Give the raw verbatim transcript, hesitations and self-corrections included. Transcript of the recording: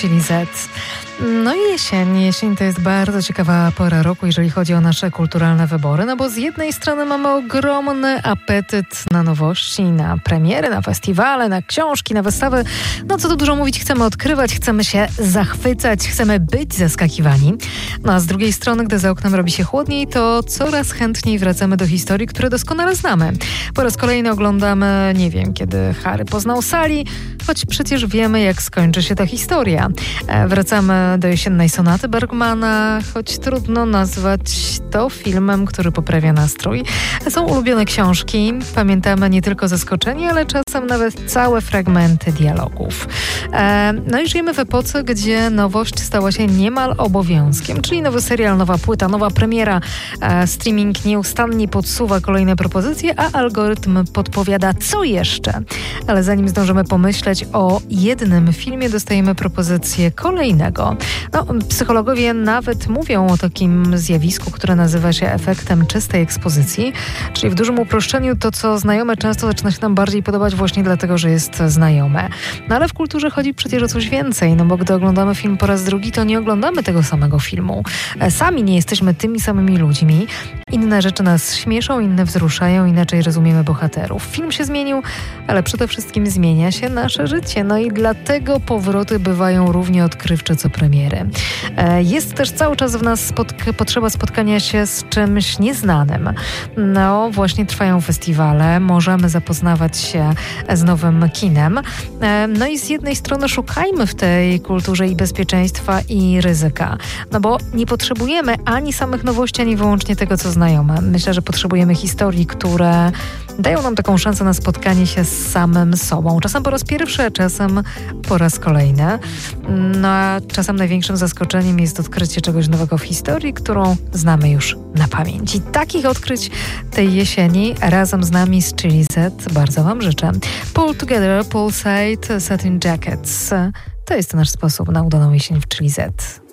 Chili Z. No i jesień. Jesień to jest bardzo ciekawa pora roku, jeżeli chodzi o nasze kulturalne wybory, no bo z jednej strony mamy ogromny apetyt na nowości, na premiery, na festiwale, na książki, na wystawy. No co tu dużo mówić, chcemy odkrywać, chcemy się zachwycać, chcemy być zaskakiwani. No a z drugiej strony, gdy za oknem robi się chłodniej, to coraz chętniej wracamy do historii, które doskonale znamy. Po raz kolejny oglądamy, nie wiem, kiedy Harry poznał Sally, choć przecież wiemy, jak skończy się ta historia. E, wracamy do Jesiennej Sonaty Bergmana, choć trudno nazwać to filmem, który poprawia nastrój. Są ulubione książki, pamiętamy nie tylko zaskoczenie, ale czasem nawet całe fragmenty dialogów. E, no i żyjemy w epoce, gdzie nowość stała się niemal obowiązkiem, czyli nowy serial, nowa płyta, nowa premiera. E, streaming nieustannie podsuwa kolejne propozycje, a algorytm podpowiada, co jeszcze. Ale zanim zdążymy pomyśleć o jednym filmie, dostajemy propozycję kolejnego. No, psychologowie nawet mówią o takim zjawisku, które nazywa się efektem czystej ekspozycji, czyli w dużym uproszczeniu to, co znajome, często zaczyna się nam bardziej podobać właśnie dlatego, że jest znajome. No ale w kulturze chodzi przecież o coś więcej, no bo gdy oglądamy film po raz drugi, to nie oglądamy tego samego filmu. Sami nie jesteśmy tymi samymi ludźmi. Inne rzeczy nas śmieszą, inne wzruszają, inaczej rozumiemy bohaterów. Film się zmienił, ale przede wszystkim zmienia się nasze życie. No i dlatego powroty bywają równie odkrywcze co premiery. Jest też cały czas w nas spotka- potrzeba spotkania się z czymś nieznanym. No właśnie trwają festiwale, możemy zapoznawać się z nowym kinem. No i z jednej strony szukajmy w tej kulturze i bezpieczeństwa, i ryzyka. No bo nie potrzebujemy ani samych nowości, ani wyłącznie tego, co znajome. Myślę, że potrzebujemy historii, które dają nam taką szansę na spotkanie się z samym sobą. Czasem po raz pierwszy, a czasem po raz kolejny. No a czasem największym zaskoczeniem jest odkrycie czegoś nowego w historii, którą znamy już na pamięć. I takich odkryć tej jesieni razem z nami z Chili Z bardzo Wam życzę. Pull Together, Poolside, Satin Jackets. To jest nasz sposób na udaną jesień w Chili Z.